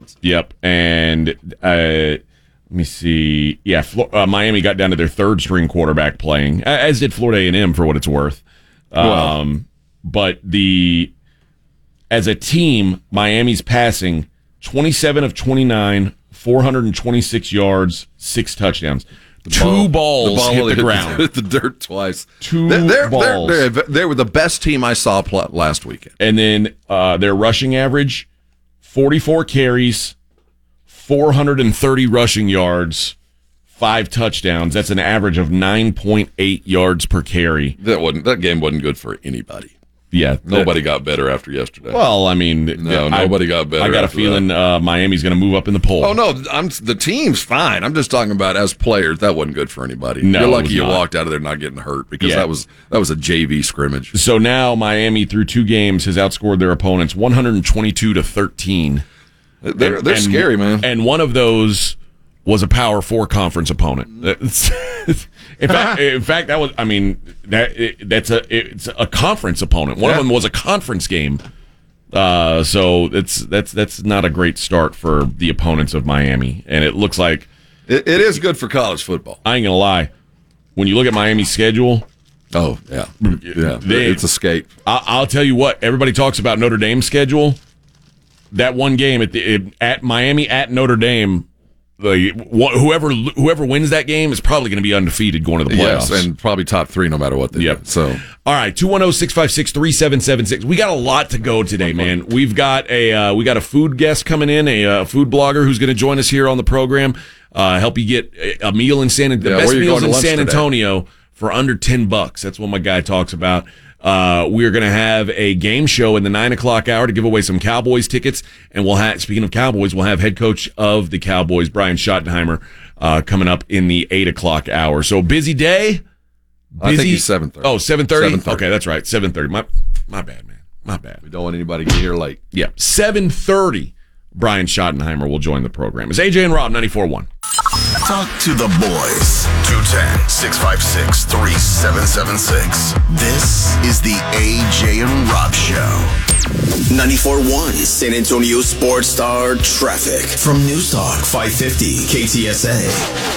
touchdowns. Yep. And let me see. Yeah, Miami got down to their third string quarterback playing, as did Florida A&M for what it's worth. But as a team, Miami's passing 27 of 29, 426 yards, 6 touchdowns. Two balls hit the ground. Hit the dirt twice. Two balls. They were the best team I saw last weekend. And then their rushing average, 44 carries, 430 rushing yards, 5 touchdowns. That's an average of 9.8 yards per carry. That game wasn't good for anybody. Yeah, nobody got better after yesterday. Well, I mean, nobody got better. I got a feeling Miami's going to move up in the poll. Oh no, the team's fine. I'm just talking about as players. That wasn't good for anybody. No, you're lucky you walked out of there not getting hurt because that was a JV scrimmage. So now Miami, through 2 games, has outscored their opponents 122-13. They're scary, man. And one of those was a Power 4 conference opponent. In fact, that was. I mean, it's a conference opponent. One of them was a conference game. So that's not a great start for the opponents of Miami. And it looks like it is good for college football. I ain't gonna lie. When you look at Miami's schedule, it's a skate. I'll tell you what. Everybody talks about Notre Dame's schedule. That one game at Miami at Notre Dame. Whoever wins that game is probably going to be undefeated going to the playoffs. Yes, and probably top 3 no matter what they do. So, all right, 210-656-3776. We got a lot to go today, man. We've got a food guest coming in, a food blogger who's going to join us here on the program, help you get a meal in the best meals in San Antonio for under $10. That's what my guy talks about. We're going to have a game show in the 9 o'clock hour to give away some Cowboys tickets. And speaking of Cowboys, we'll have head coach of the Cowboys, Brian Schottenheimer, coming up in the 8 o'clock hour. So busy day. I think he's 7:30. Oh, 7:30? Okay, that's right. 7:30. My bad, man. My bad. We don't want anybody to get here late. Yeah. 7:30. Brian Schottenheimer will join the program. It's AJ and Rob, 94.1. Talk to the boys. 210-656-3776. This is the AJ and Rob Show. 94.1 San Antonio Sports Star Traffic from News Talk 550 KTSA.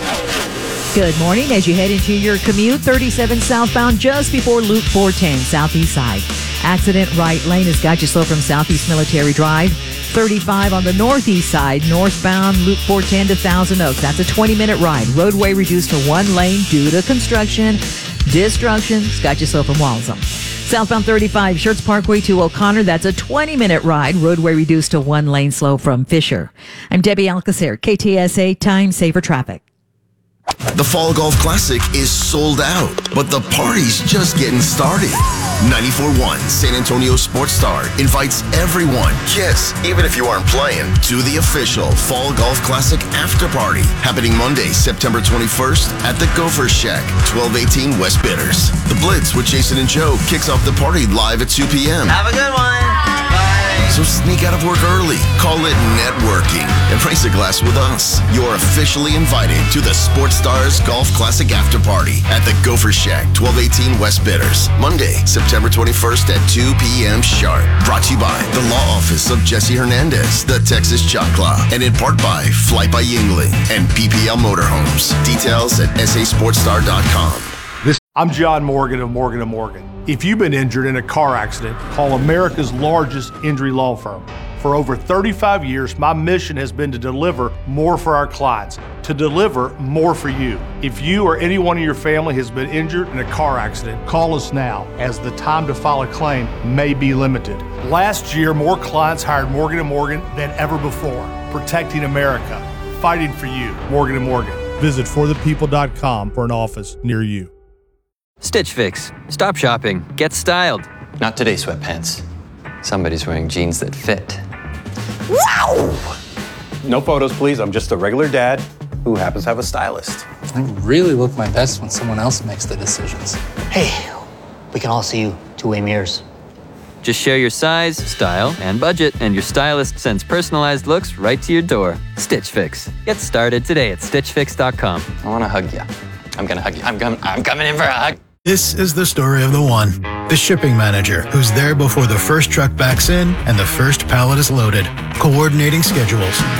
Good morning. As you head into your commute, 37 southbound just before Loop 410, southeast side. Accident right lane has got you slow from Southeast Military Drive. 35 on the northeast side, northbound Loop 410 to Thousand Oaks. That's a 20-minute ride. Roadway reduced to 1 lane due to construction. Destruction's got you slow from Waltham. Southbound 35, Schertz Parkway to O'Connor. That's a 20-minute ride. Roadway reduced to 1 lane slow from Fisher. I'm Debbie Alcacer, KTSA Time Saver Traffic. The Fall Golf Classic is sold out, but the party's just getting started. 94.1 San Antonio Sports Star invites everyone, yes, even if you aren't playing, to the official Fall Golf Classic after party happening Monday, September 21st at the Gopher Shack, 1218 West Bitters. The Blitz with Jason and Joe kicks off the party live at 2 p.m. Have a good one. So sneak out of work early, call it networking, and raise a glass with us. You're officially invited to the Sports Stars Golf Classic After Party at the Gopher Shack, 1218 West Bitters, Monday, September 21st at 2 p.m. sharp. Brought to you by the Law Office of Jesse Hernandez, the Texas Shot Claw, and in part by Flight by Yingling and PPL Motorhomes. Details at sasportstar.com. I'm John Morgan of Morgan & Morgan. If you've been injured in a car accident, call America's largest injury law firm. For over 35 years, my mission has been to deliver more for our clients, to deliver more for you. If you or anyone in your family has been injured in a car accident, call us now, as the time to file a claim may be limited. Last year, more clients hired Morgan & Morgan than ever before, protecting America, fighting for you. Morgan & Morgan. Visit forthepeople.com for an office near you. Stitch Fix. Stop shopping. Get styled. Not today, sweatpants. Somebody's wearing jeans that fit. Wow! No photos, please. I'm just a regular dad who happens to have a stylist. I really look my best when someone else makes the decisions. Hey, we can all see you two-way mirrors. Just share your size, style, and budget, and your stylist sends personalized looks right to your door. Stitch Fix. Get started today at StitchFix.com. I want to hug you. I'm going to hug you. I'm coming in for a hug. This is the story of the one, the shipping manager, who's there before the first truck backs in and the first pallet is loaded, coordinating schedules,